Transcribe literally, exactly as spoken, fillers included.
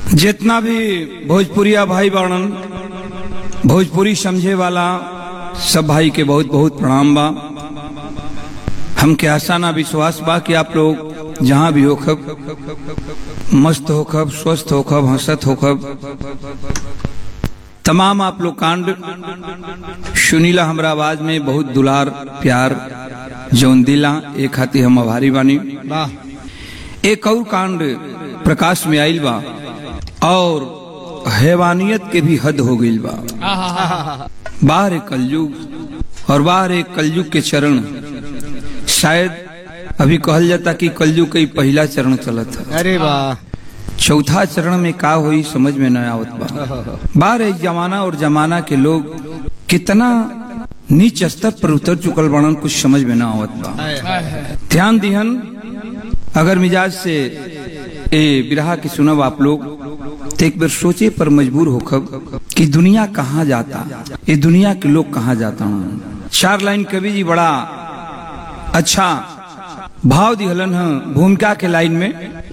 जितना भी भोजपुरिया भाई बाणन, भोजपुरी समझे वाला सब भाई के बहुत बहुत प्रणाम बा। हमके आशा ना विश्वास बा कि आप लोग जहाँ भी होखब मस्त होखब, स्वस्थ होखब, हंसत होखब। तमाम आप लोग कांड सुनीला हमरा आवाज में बहुत दुलार प्यार जौन दिला एक खातिर हम आभारी बानी। एक और कांड प्रकाश में आइल बा और हैवानियत के भी हद हो गई बा। बाहर एक कलयुग और बाहर एक कलयुग के चरण, शायद अभी कहल जाता कि कलयुग का पहला चरण चलत है। अरे वाह, चौथा चरण में का हुई समझ में न आवत बा। बाहर एक जमाना और जमाना के लोग कितना नीच स्तर पर उतर चुकल बनन, कुछ समझ में न आवत बा। ध्यान दिहन, अगर मिजाज से ए बिरहा की सुनब आप लोग तो एक बार सोचे पर मजबूर होखब कि दुनिया कहाँ जाता, ये दुनिया के लोग कहाँ जाता हूँ। चार लाइन कवि जी बड़ा अच्छा भाव दिहलन है भूमिका के लाइन में।